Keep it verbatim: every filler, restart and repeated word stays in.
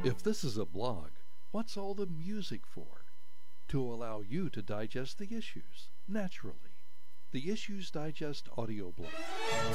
If this is a blog, what's all the music for? To allow you to digest the issues naturally. The Issues Digest audio blog.